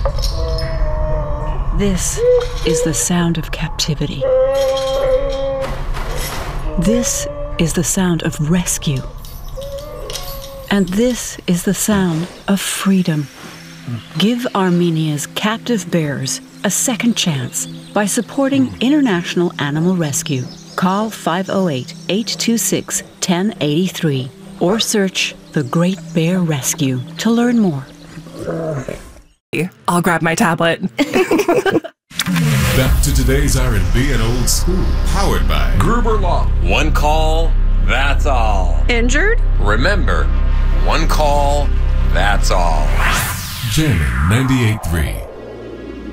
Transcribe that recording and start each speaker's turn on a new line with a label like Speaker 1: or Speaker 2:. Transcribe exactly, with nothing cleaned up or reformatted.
Speaker 1: This is the sound of captivity. This is the sound of rescue. And this is the sound of freedom. Give Armenia's captive bears a second chance by supporting International Animal Rescue. Call five oh eight, eight two six, one oh eight three or search The Great Bear Rescue to learn more.
Speaker 2: I'll grab my tablet.
Speaker 3: Back to today's R and B and old school. Powered by
Speaker 4: Gruber Law. One call, that's all.
Speaker 2: Injured?
Speaker 4: Remember, one call, that's all.
Speaker 3: Jamming ninety-eight point three.